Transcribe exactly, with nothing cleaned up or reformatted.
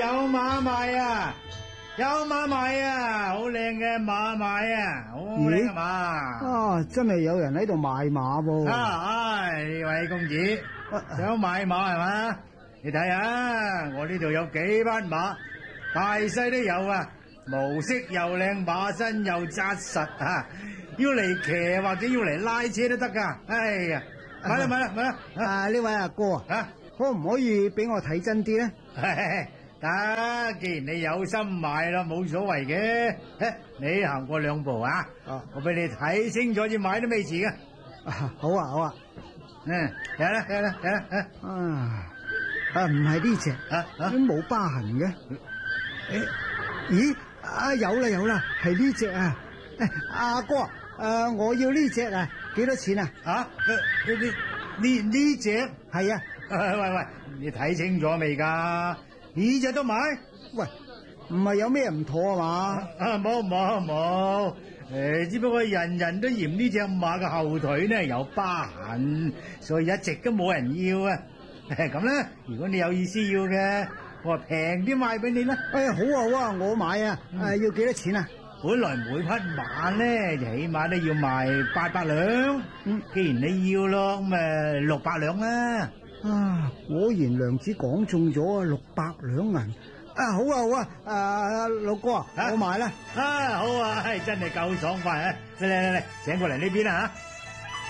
有馬賣啊！有馬賣啊！好靚嘅馬賣啊！好靚嘅馬啊！真係有人喺度賣馬噃！ 啊！唉，呢位公子想買馬係嘛？你睇下，我呢度有幾匹馬，大細都有啊！毛色又靚，馬身又紮實啊！要嚟騎或者要嚟拉車都得噶。哎呀，買啦買啦買啦！ 啊，呢位阿哥啊，可唔可以俾我睇真啲咧？ 得，既然你有心買啦，冇所謂嘅。你行過兩步啊， 啊我俾你睇清楚，至買都未遲噶。 啊，好啊好啊， 嗯，睇啦睇啦睇啦。 啊啊，唔係呢隻， 啊啊都冇疤痕嘅。誒，咦？啊，有啦有啦，係呢隻啊！阿哥，誒，我要呢隻啊，幾多錢啊？ 啊，呢呢呢呢隻係啊， 喂喂，你睇清楚未噶？呢隻都買？ 喂，唔係有咩唔妥啊嘛？ 啊，冇冇冇，誒，只不過人人都嫌呢隻馬嘅後腿呢有疤痕，所以一直都冇人要啊。咁咧，如果你有意思要嘅，我話平啲賣俾你啦。 哎呀，好啊好啊，我買啊，誒，要幾多錢啊？ 本來每匹馬咧，就起碼都要賣八百兩。 嗯， 既然你要咯，咁誒六百兩啦。 啊，果然娘子講中咗啊，六百兩銀。啊，好啊好啊，誒，老哥啊，我買啦。 啊，好啊，係真係夠爽快啊！嚟嚟嚟嚟，請過嚟呢邊啦吓。